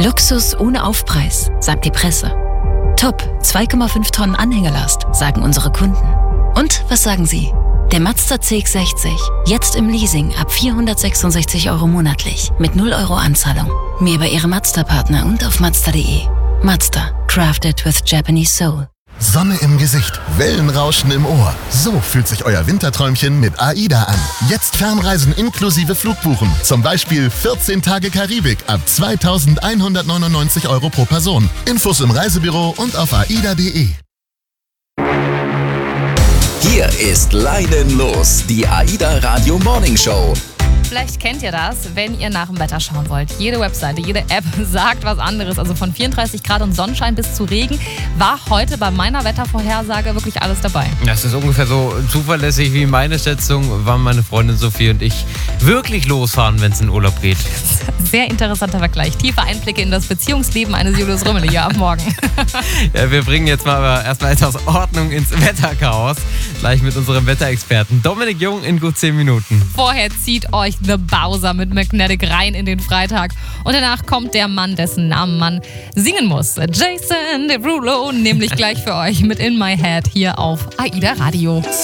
Luxus ohne Aufpreis, sagt die Presse. Top, 2,5 Tonnen Anhängerlast, sagen unsere Kunden. Und was sagen Sie? Der Mazda CX-60, jetzt im Leasing ab 466 € monatlich, mit 0 € Anzahlung. Mehr bei Ihrem Mazda-Partner und auf Mazda.de. Mazda, crafted with Japanese soul. Sonne im Gesicht, Wellenrauschen im Ohr. So fühlt sich euer Winterträumchen mit AIDA an. Jetzt Fernreisen inklusive Flugbuchen. Zum Beispiel 14 Tage Karibik ab 2.199 € pro Person. Infos im Reisebüro und auf aida.de. Hier ist Leinen los, die AIDA Radio Morning Show. Vielleicht kennt ihr das, wenn ihr nach dem Wetter schauen wollt. Jede Webseite, jede App sagt was anderes. Also von 34 Grad und Sonnenschein bis zu Regen war heute bei meiner Wettervorhersage wirklich alles dabei. Das ist ungefähr so zuverlässig wie meine Schätzung, wann meine Freundin Sophie und ich wirklich losfahren, wenn es in Urlaub geht. Sehr interessanter Vergleich. Tiefe Einblicke in das Beziehungsleben eines Julius Rümmele hier ab morgen. Ja, wir bringen jetzt mal aber erstmal etwas Ordnung ins Wetterchaos. Gleich mit unserem Wetterexperten Dominik Jung in gut 10 Minuten. Vorher zieht euch The Bowser mit Magnetic rein in den Freitag. Und danach kommt der Mann, dessen Namen man singen muss. Jason Derulo, nämlich gleich für euch mit In My Head hier auf AIDA Radio.